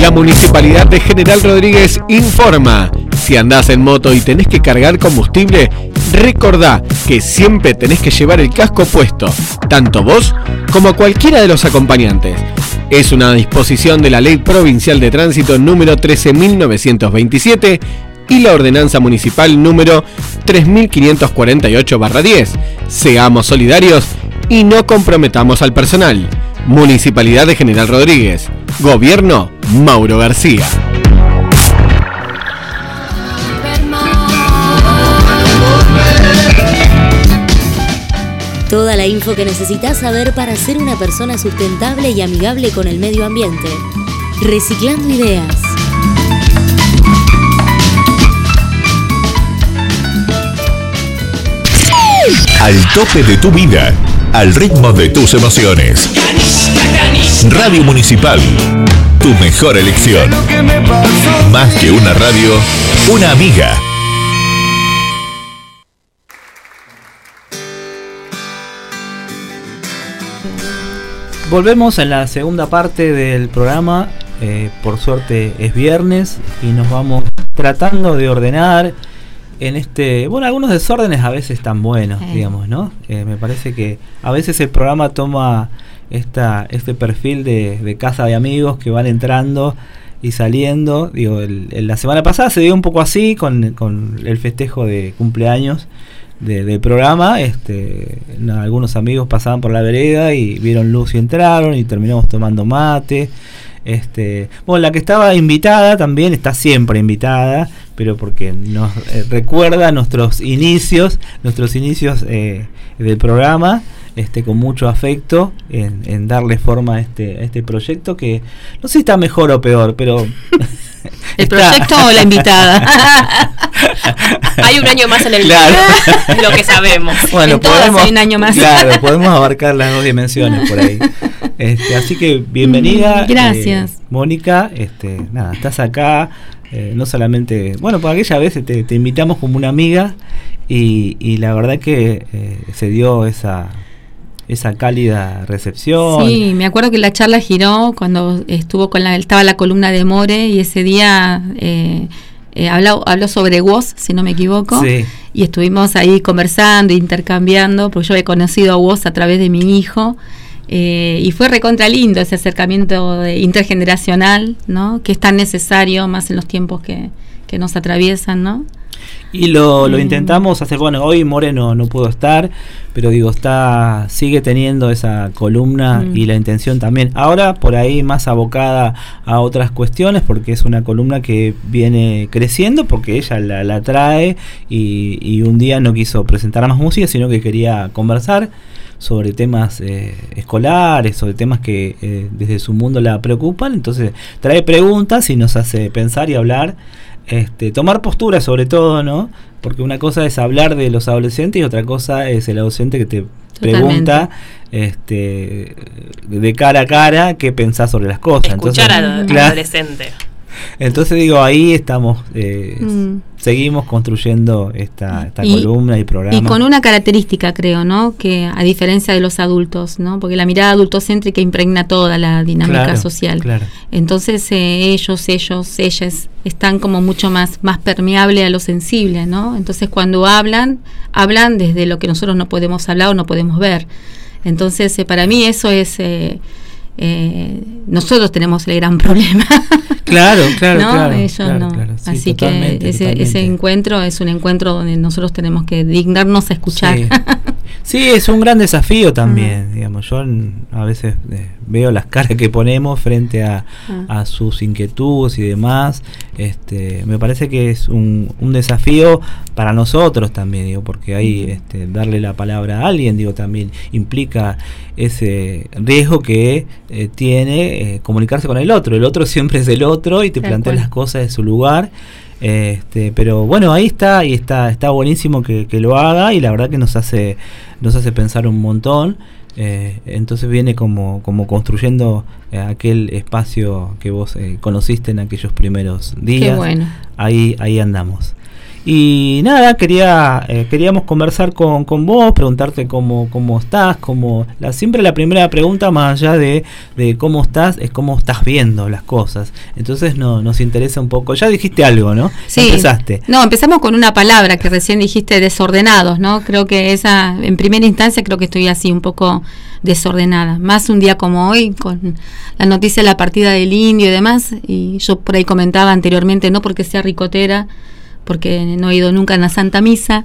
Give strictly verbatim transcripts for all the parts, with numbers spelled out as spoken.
La Municipalidad de General Rodríguez informa: si andás en moto y tenés que cargar combustible, recordá que siempre tenés que llevar el casco puesto, tanto vos como cualquiera de los acompañantes. Es una disposición de la Ley Provincial de Tránsito número trece mil novecientos veintisiete y la Ordenanza Municipal número tres mil quinientos cuarenta y ocho barra diez. Seamos solidarios y no comprometamos al personal. Municipalidad de General Rodríguez. Gobierno Mauro García. Toda la info que necesitas saber para ser una persona sustentable y amigable con el medio ambiente. Reciclando Ideas. Al tope de tu vida, al ritmo de tus emociones. Radio Municipal, tu mejor elección. Más que una radio, una amiga. Volvemos en la segunda parte del programa. Eh, por suerte es viernes y nos vamos tratando de ordenar en este, bueno, algunos desórdenes a veces tan buenos, eh. digamos, ¿no? Eh, me parece que a veces el programa toma esta, este perfil de, de casa de amigos que van entrando y saliendo. Digo, el, el, la semana pasada se dio un poco así con, con el festejo de cumpleaños de, del programa. Este, no, algunos amigos pasaban por la vereda y vieron luz y entraron y terminamos tomando mate. Este, bueno, la que estaba invitada también está siempre invitada, pero porque nos eh, recuerda nuestros inicios, nuestros inicios eh, del programa, este, con mucho afecto en, en darle forma a este, a este proyecto que no sé si está mejor o peor, pero ¿el proyecto o la invitada? Hay un año más en el claro. día, lo que sabemos. Bueno, en todas podemos, hay un año más. Claro, podemos abarcar las dos dimensiones por ahí. Este, así que bienvenida. Gracias. Eh, Mónica, este, nada, estás acá, eh, no solamente, bueno, por aquella vez te, te invitamos como una amiga y, y la verdad que eh, se dio esa esa cálida recepción. Sí, me acuerdo que la charla giró cuando estuvo con la, estaba la columna de More y ese día eh, eh, habló, habló sobre WOS, si no me equivoco, sí. Y estuvimos ahí conversando, intercambiando, porque yo he conocido a WOS a través de mi hijo. Eh, y fue recontra lindo ese acercamiento de intergeneracional, ¿no? Que es tan necesario más en los tiempos que, que nos atraviesan, ¿no? Y lo, lo eh. intentamos hacer, bueno, hoy Moreno no pudo estar, pero digo, está sigue teniendo esa columna mm. y la intención también. Ahora por ahí más abocada a otras cuestiones, porque es una columna que viene creciendo, porque ella la, la trae y, y un día no quiso presentar más música, sino que quería conversar sobre temas eh, escolares, sobre temas que eh, desde su mundo la preocupan. Entonces trae preguntas y nos hace pensar y hablar, este, tomar postura sobre todo, ¿no? Porque una cosa es hablar de los adolescentes y otra cosa es el adolescente que te Totalmente. pregunta este, de cara a cara qué pensás sobre las cosas. Escuchar Entonces, al claro, adolescente. Entonces digo, ahí estamos, eh, mm. seguimos construyendo esta, esta y, columna y programa. Y con una característica, creo, ¿no? Que a diferencia de los adultos, ¿no? Porque la mirada adultocéntrica impregna toda la dinámica claro, social. Claro. Entonces eh, ellos, ellos, ellas están como mucho más, más permeables a lo sensible, ¿no? Entonces cuando hablan, hablan desde lo que nosotros no podemos hablar o no podemos ver. Entonces eh, para mí eso es... Eh, Eh, nosotros tenemos el gran problema. Claro, claro, ¿no? claro, Ellos claro, no. claro, sí, Así que ese, totalmente. ese encuentro es un encuentro donde nosotros tenemos que dignarnos a escuchar. Sí, sí, es un gran desafío también, uh-huh. digamos. Yo a veces eh, veo las caras que ponemos frente a, uh-huh. a sus inquietudes y demás. Este, me parece que es un, un desafío para nosotros también, digo, porque ahí uh-huh. este, darle la palabra a alguien, digo, también implica ese riesgo que eh, tiene eh, comunicarse con el otro. El otro siempre es el otro y te Tal plantea cual. las cosas de su lugar. Este, pero bueno, ahí está y está está buenísimo que, que lo haga y la verdad que nos hace nos hace pensar un montón. Eh, entonces viene como como construyendo eh, aquel espacio que vos eh, conociste en aquellos primeros días. Qué bueno. Ahí ahí andamos. Y nada, quería eh, queríamos conversar con, con vos, preguntarte cómo, cómo estás, cómo la, siempre la primera pregunta, más allá de, de cómo estás, es cómo estás viendo las cosas. Entonces no, nos interesa un poco. Ya dijiste algo, ¿no? Sí. Empezaste. No, empezamos con una palabra que recién dijiste, desordenados, ¿no? Creo que esa, en primera instancia, creo que estoy así un poco desordenada. Más un día como hoy, con la noticia de la partida del Indio y demás, y yo por ahí comentaba anteriormente, no porque sea ricotera, porque no he ido nunca a una Santa Misa,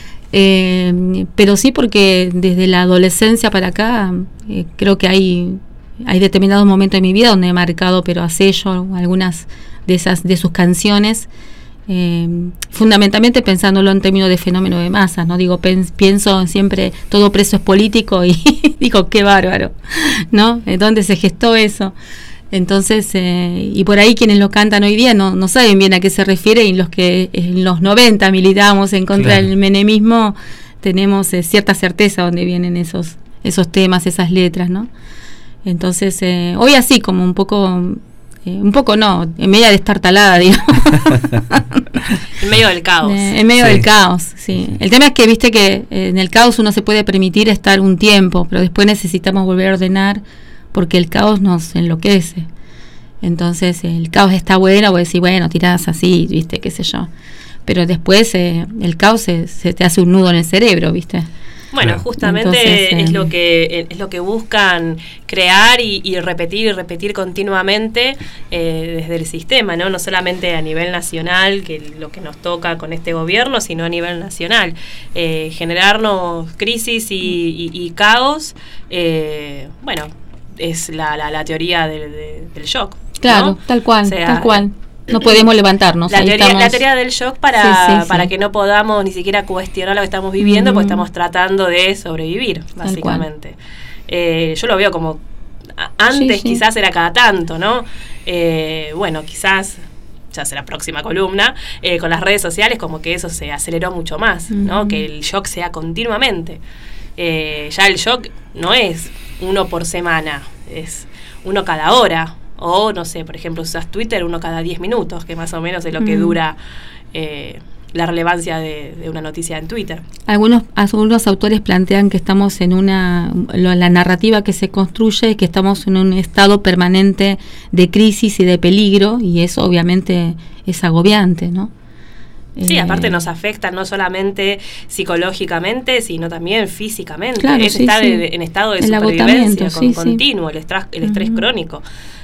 eh, pero sí porque desde la adolescencia para acá eh, creo que hay hay determinados momentos de mi vida donde he marcado, pero a sello, algunas de esas de sus canciones, eh, fundamentalmente pensándolo en términos de fenómeno de masas, no digo pen, pienso siempre todo preso es político y digo qué bárbaro, ¿no? ¿Dónde se gestó eso? Entonces, eh, y por ahí quienes lo cantan hoy día no, no saben bien a qué se refiere, y los que en los noventa militábamos en contra claro. del menemismo tenemos eh, cierta certeza dónde vienen esos esos temas, esas letras, ¿no? Entonces, eh, hoy así como un poco, eh, un poco no, en media destartalada, digamos. En medio del caos. Eh, en medio sí. del caos, sí. El tema es que, viste que eh, en el caos uno se puede permitir estar un tiempo, pero después necesitamos volver a ordenar, porque el caos nos enloquece. Entonces el caos está bueno, vos decís, bueno, tirás así, viste, qué sé yo. Pero después eh, el caos se, se te hace un nudo en el cerebro, viste. Bueno, claro. justamente Entonces, es eh, lo que es lo que buscan crear y, y repetir y repetir continuamente eh, desde el sistema, ¿no? No solamente a nivel nacional, que lo que nos toca con este gobierno, sino a nivel nacional. Eh, generarnos crisis y, y, y caos, eh, bueno, es la, la, la teoría del, de, del shock. Claro, ¿no? tal cual, o sea, tal cual. No podemos levantarnos. La, ahí teoría, estamos... la teoría del shock para, sí, sí, para sí. que no podamos ni siquiera cuestionar lo que estamos viviendo, mm. porque estamos tratando de sobrevivir, básicamente. Eh, yo lo veo como antes, sí, sí. quizás era cada tanto, ¿no? Eh, bueno, quizás ya será próxima columna, eh, con las redes sociales como que eso se aceleró mucho más, mm. ¿no? Que el shock sea continuamente. Eh, ya el shock no es uno por semana, es uno cada hora, o no sé, por ejemplo, usas Twitter uno cada diez minutos, que más o menos es lo que mm. dura eh, la relevancia de, de una noticia en Twitter. Algunos, algunos autores plantean que estamos en una, la narrativa que se construye es que estamos en un estado permanente de crisis y de peligro, y eso obviamente es agobiante, ¿no? Sí, aparte nos afecta no solamente psicológicamente, sino también físicamente. Claro, es sí, estar sí. en estado de el supervivencia con, sí, continuo, sí. el estrés, el estrés uh-huh. crónico.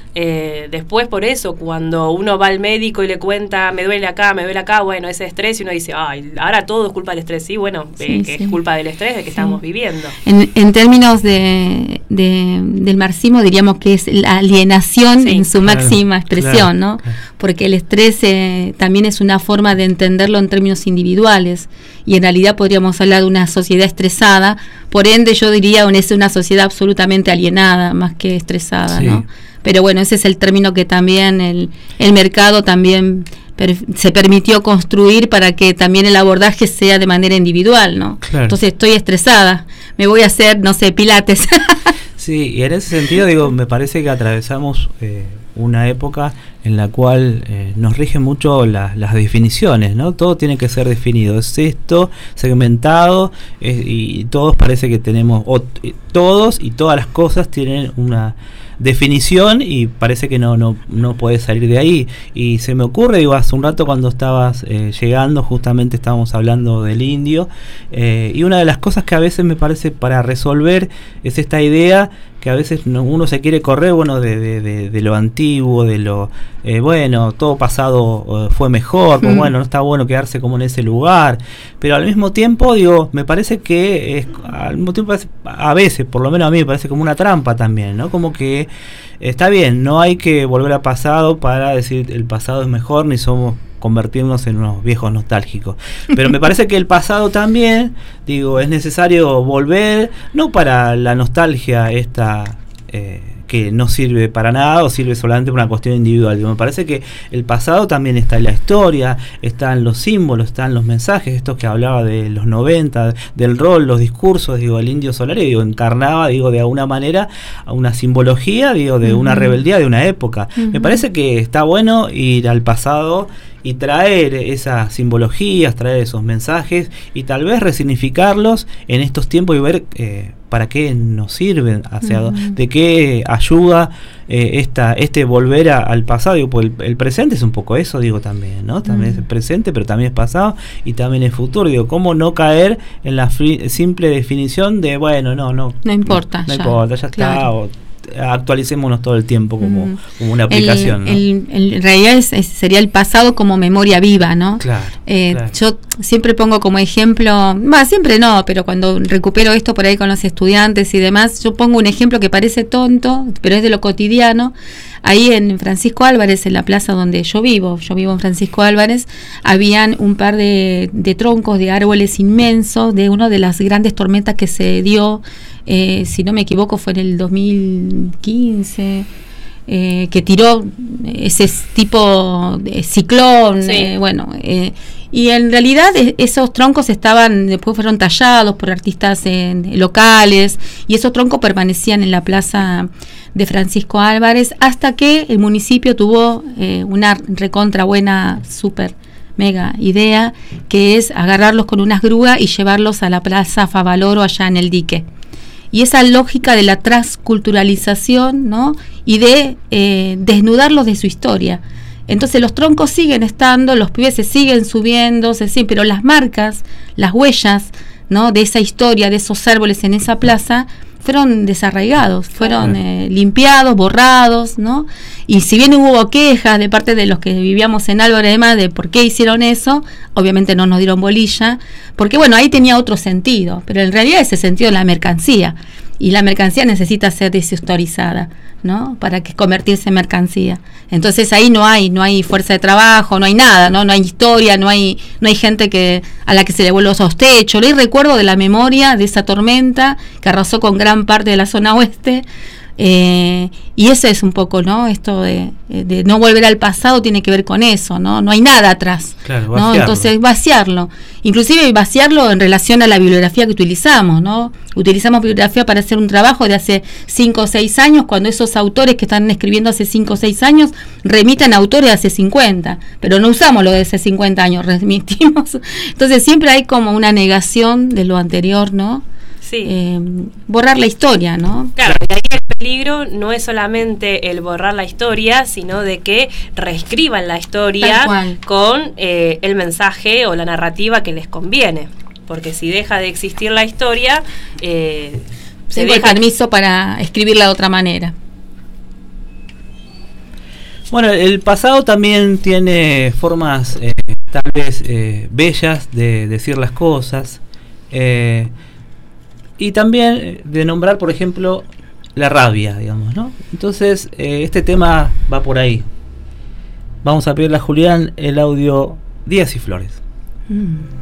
Eh, después, por eso, cuando uno va al médico y le cuenta, me duele acá, me duele acá, bueno, ese estrés, y uno dice, ay, ahora todo es culpa del estrés. Sí, bueno, sí, eh, que sí. es culpa del estrés de que sí. estamos viviendo. En, en términos de, de del marxismo, diríamos que es la alienación sí. en su claro, máxima expresión, claro, ¿no? Claro. Porque el estrés eh, también es una forma de entenderlo en términos individuales, y en realidad podríamos hablar de una sociedad estresada. Por ende, yo diría que es una sociedad absolutamente alienada, más que estresada, sí. ¿no? Pero bueno, ese es el término que también el, el mercado también per, se permitió construir para que también el abordaje sea de manera individual, ¿no? Claro. Entonces estoy estresada, me voy a hacer, no sé, pilates. Sí, y en ese sentido, digo, me parece que atravesamos eh, una época en la cual eh, nos rigen mucho la, las definiciones, ¿no? Todo tiene que ser definido, es esto, segmentado, eh, y todos parece que tenemos, o, eh, todos y todas las cosas tienen una definición, y parece que no no no puedes salir de ahí. Y se me ocurre, digo, hace un rato cuando estabas eh, llegando, justamente estábamos hablando del indio, eh, y una de las cosas que a veces me parece para resolver es esta idea que a veces no, uno se quiere correr, bueno, de, de, de, de lo antiguo, de lo eh, bueno, todo pasado eh, fue mejor, pues, mm. bueno, no está bueno quedarse como en ese lugar, pero al mismo tiempo, digo, me parece que es, al mismo tiempo a veces, por lo menos a mí me parece como una trampa también, ¿no? Como que está bien, no hay que volver al pasado para decir el pasado es mejor, ni somos convertirnos en unos viejos nostálgicos, pero me parece que el pasado también, digo, es necesario volver, no para la nostalgia esta eh, que no sirve para nada o sirve solamente para una cuestión individual. Digo, me parece que el pasado también está en la historia, están los símbolos, están los mensajes, estos que hablaba de los noventa, del rol, los discursos, digo, el Indio Solari, digo, encarnaba, digo, de alguna manera una simbología, digo, de uh-huh. una rebeldía de una época. Uh-huh. Me parece que está bueno ir al pasado y traer esas simbologías, traer esos mensajes y tal vez resignificarlos en estos tiempos y ver eh, para qué nos sirven, hacia uh-huh. de qué ayuda eh, esta este volver a, al pasado. Digo, pues el, el presente es un poco eso, digo, también, ¿no? También uh-huh. es presente, pero también es pasado y también es futuro. Digo, cómo no caer en la fri- simple definición de, bueno, no, no. No importa. No, no ya, importa, ya claro. está. O, actualicémonos todo el tiempo como, mm. como una aplicación, el, ¿no? el, en realidad es, es, sería el pasado como memoria viva, ¿no? Claro, eh, claro. Yo siempre pongo como ejemplo, más siempre no, pero cuando recupero esto por ahí con los estudiantes y demás, yo pongo un ejemplo que parece tonto, pero es de lo cotidiano. Ahí en Francisco Álvarez, en la plaza donde yo vivo, yo vivo en Francisco Álvarez, habían un par de, de troncos de árboles inmensos de una de las grandes tormentas que se dio, eh, si no me equivoco fue en el dos mil quince, eh, que tiró ese tipo de ciclón, sí. eh, bueno, eh, y en realidad esos troncos estaban, después fueron tallados por artistas en, locales, y esos troncos permanecían en la plaza de Francisco Álvarez hasta que el municipio tuvo eh, una recontra buena, súper mega idea, que es agarrarlos con unas grúas y llevarlos a la plaza Favaloro allá en el dique. Y esa lógica de la transculturalización, ¿no? Y de eh, desnudarlos de su historia. Entonces los troncos siguen estando, los pibes se siguen subiendo, se siguen, pero las marcas, las huellas, ¿no? De esa historia, de esos árboles en esa plaza, fueron desarraigados, fueron eh, limpiados, borrados, ¿no? Y si bien hubo quejas de parte de los que vivíamos en Álvarez además de por qué hicieron eso, obviamente no nos dieron bolilla, porque bueno, ahí tenía otro sentido, pero en realidad ese sentido es la mercancía, y la mercancía necesita ser deshistorizada, ¿no? Para que convertirse en mercancía. Entonces ahí no hay no hay fuerza de trabajo, no hay nada, no no hay historia, no hay no hay gente que a la que se le vuelva esos techos. No hay recuerdo de la memoria de esa tormenta que arrasó con gran parte de la zona oeste. Eh, y eso es un poco, ¿no? Esto de, de no volver al pasado tiene que ver con eso, ¿no? No hay nada atrás, claro, ¿no? Entonces vaciarlo, inclusive vaciarlo en relación a la bibliografía que utilizamos, ¿no? Utilizamos bibliografía para hacer un trabajo de hace cinco o seis años, cuando esos autores que están escribiendo hace cinco o seis años remiten a autores de hace cincuenta, pero no usamos lo de hace cincuenta años, remitimos. Entonces siempre hay como una negación de lo anterior, ¿no? Sí. Eh, borrar la historia, ¿no? Claro, y ahí el peligro no es solamente el borrar la historia, sino de que reescriban la historia con eh, el mensaje o la narrativa que les conviene. Porque si deja de existir la historia, eh, se tengo deja el permiso para escribirla de otra manera. Bueno, el pasado también tiene formas eh, tal vez eh, bellas de decir las cosas. Eh, Y también de nombrar, por ejemplo, la rabia, digamos, ¿no? Entonces, eh, este tema va por ahí. Vamos a pedirle a Julián el audio Días y Flores. Mm.